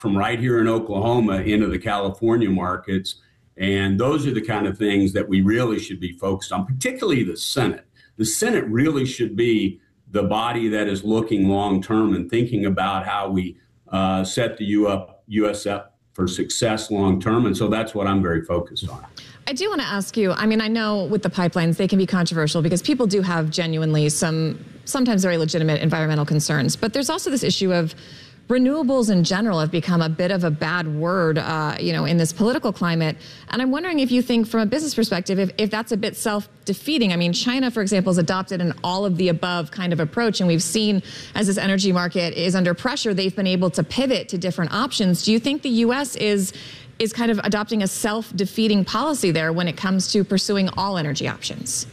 from right here in Oklahoma into the California markets. And those are the kind of things that we really should be focused on, particularly the Senate. The Senate really should be the body that is looking long term and thinking about how we set the U.S. up for success long term. And so that's what I'm very focused on. I do want to ask you, I mean, I know with the pipelines, they can be controversial because people do have genuinely sometimes very legitimate environmental concerns. But there's also this issue of renewables in general have become a bit of a bad word, in this political climate. And I'm wondering if you think from a business perspective, if that's a bit self-defeating. I mean, China, for example, has adopted an all of the above kind of approach. And we've seen as this energy market is under pressure, they've been able to pivot to different options. Do you think the U.S. is kind of adopting a self-defeating policy there when it comes to pursuing all energy options?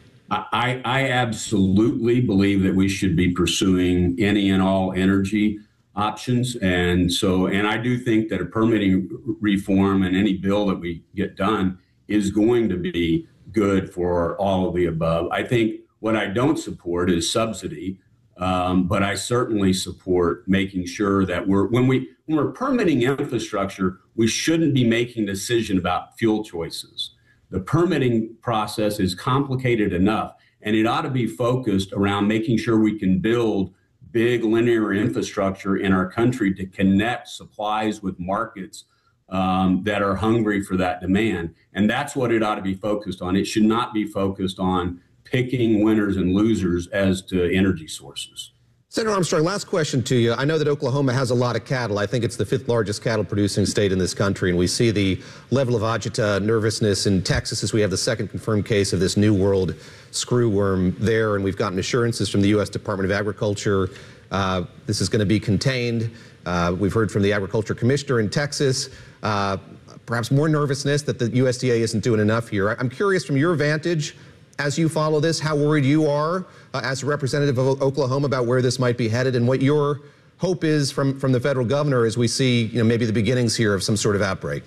I absolutely believe that we should be pursuing any and all energy options. And I do think that a permitting reform and any bill that we get done is going to be good for all of the above. I think what I don't support is subsidy, but I certainly support making sure that when we're permitting infrastructure, we shouldn't be making a decision about fuel choices. The permitting process is complicated enough, and it ought to be focused around making sure we can build big linear infrastructure in our country to connect supplies with markets that are hungry for that demand. And that's what it ought to be focused on. It should not be focused on picking winners and losers as to energy sources. Senator Armstrong, last question to you. I know that Oklahoma has a lot of cattle. I think it's the 5th largest cattle producing state in this country, and we see the level of agita nervousness in Texas as we have the 2nd confirmed case of this New World screwworm there, and we've gotten assurances from the U.S. Department of Agriculture this is going to be contained. We've heard from the Agriculture Commissioner in Texas, perhaps more nervousness that the USDA isn't doing enough here. I'm curious from your vantage, as you follow this, how worried you are as a representative of Oklahoma about where this might be headed and what your hope is from the federal governor as we see, maybe the beginnings here of some sort of outbreak.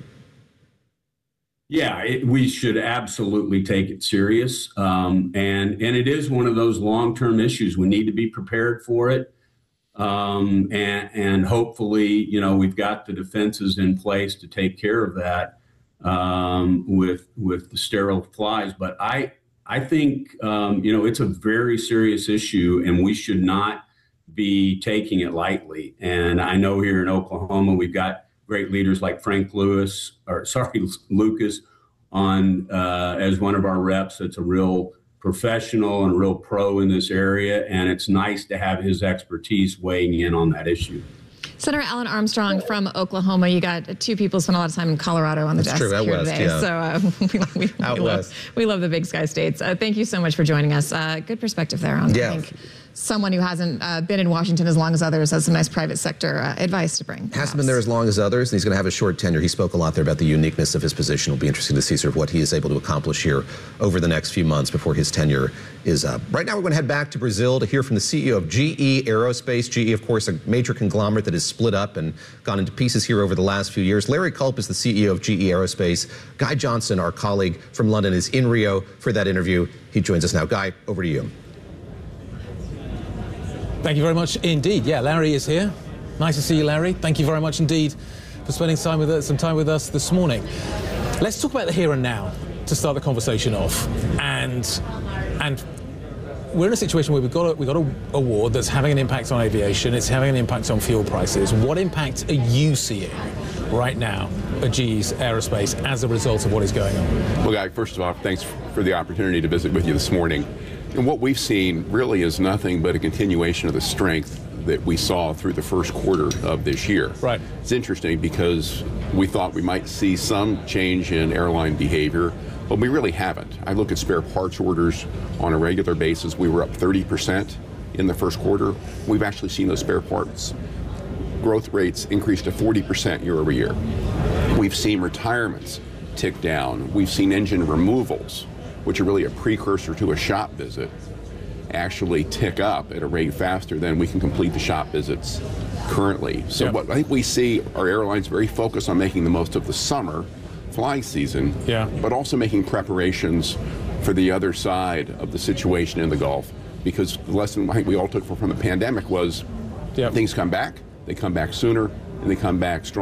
Yeah, we should absolutely take it serious. And it is one of those long-term issues. We need to be prepared for it. And hopefully, we've got the defenses in place to take care of that with the sterile flies. But I think, it's a very serious issue, and we should not be taking it lightly. And I know here in Oklahoma, we've got great leaders like Frank Lucas on as one of our reps. That's a real professional and a real pro in this area, and it's nice to have his expertise weighing in on that issue. Senator Alan Armstrong from Oklahoma. You got 2 people spend a lot of time in Colorado on the desk here west, today. Yeah. So we love the big sky states. Thank you so much for joining us. Good perspective there on I think someone who hasn't been in Washington as long as others has some nice private sector advice to bring. Hasn't been there as long as others, and he's going to have a short tenure. He spoke a lot there about the uniqueness of his position. It'll be interesting to see sort of what he is able to accomplish here over the next few months before his tenure is up. Right now, we're going to head back to Brazil to hear from the CEO of GE Aerospace. GE, of course, a major conglomerate that has split up and gone into pieces here over the last few years. Larry Culp is the CEO of GE Aerospace. Guy Johnson, our colleague from London, is in Rio for that interview. He joins us now. Guy, over to you. Thank you very much indeed. Yeah, Larry is here. Nice to see you, Larry. Thank you very much indeed for spending some time with us this morning. Let's talk about the here and now to start the conversation off. And we're in a situation where we've got a war that's having an impact on aviation. It's having an impact on fuel prices. What impact are you seeing right now at GE's Aerospace as a result of what is going on? Well, Guy, first of all, thanks for the opportunity to visit with you this morning. And what we've seen really is nothing but a continuation of the strength that we saw through the first quarter of this year. Right. It's interesting because we thought we might see some change in airline behavior, but we really haven't. I look at spare parts orders on a regular basis. We were up 30% in the first quarter. We've actually seen those spare parts growth rates increase to 40% year over year. We've seen retirements tick down. We've seen engine removals, which are really a precursor to a shop visit, actually tick up at a rate faster than we can complete the shop visits currently. So what I think we see are airlines very focused on making the most of the summer flying season, but also making preparations for the other side of the situation in the Gulf. Because the lesson I think we all took from the pandemic was things come back, they come back sooner, and they come back strong.